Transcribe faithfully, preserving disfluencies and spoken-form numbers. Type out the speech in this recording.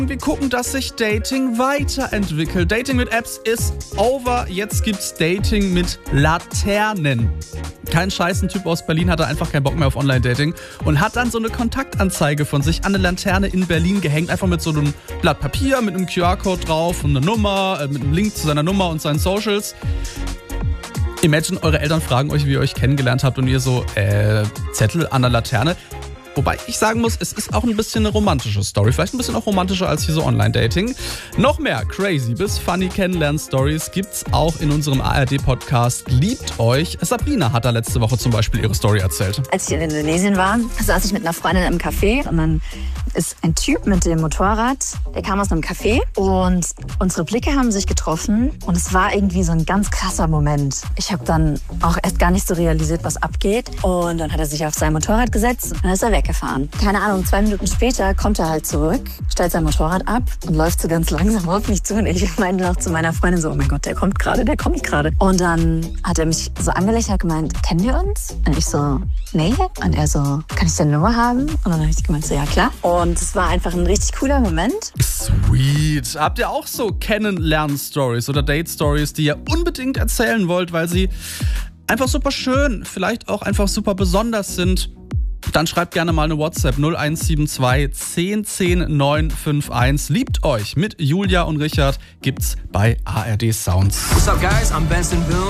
Wir gucken, dass sich Dating weiterentwickelt. Dating mit Apps ist over. Jetzt gibt's Dating mit Laternen. Kein Scheiß, ein Typ aus Berlin hatte einfach keinen Bock mehr auf Online-Dating und hat dann so eine Kontaktanzeige von sich an eine Laterne in Berlin gehängt. Einfach mit so einem Blatt Papier, mit einem Q R-Code drauf und einer Nummer, äh, mit einem Link zu seiner Nummer und seinen Socials. Imagine, eure Eltern fragen euch, wie ihr euch kennengelernt habt und ihr so, äh, Zettel an der Laterne. Wobei ich sagen muss, es ist auch ein bisschen eine romantische Story. Vielleicht ein bisschen auch romantischer als hier so Online-Dating. Noch mehr crazy bis funny Kennenlern-Stories gibt's auch in unserem A R D-Podcast Liebt euch. Sabrina hat da letzte Woche zum Beispiel ihre Story erzählt. Als ich in Indonesien war, saß ich mit einer Freundin im Café und dann ist ein Typ mit dem Motorrad, der kam aus einem Café und unsere Blicke haben sich getroffen und es war irgendwie so ein ganz krasser Moment. Ich habe dann auch erst gar nicht so realisiert, was abgeht und dann hat er sich auf sein Motorrad gesetzt und dann ist er weggefahren. Keine Ahnung, zwei Minuten später kommt er halt zurück, stellt sein Motorrad ab und läuft so ganz langsam auf mich zu und ich meinte noch zu meiner Freundin so, oh mein Gott, der kommt gerade, der kommt gerade. Und dann hat er mich so angelächelt und gemeint, kennen wir uns? Und ich so, nee. Und er so, kann ich deine Nummer haben? Und dann habe ich gemeint, so, ja klar. Und es war einfach ein richtig cooler Moment. Sweet. Habt ihr auch so Kennenlern-Stories oder Date-Stories, die ihr unbedingt erzählen wollt, weil sie einfach super schön, vielleicht auch einfach super besonders sind? Dann schreibt gerne mal eine WhatsApp null eins sieben zwei zehn zehn neun fünf eins. Liebt euch mit Julia und Richard gibt's bei A R D Sounds. What's up guys, I'm Benson Boone.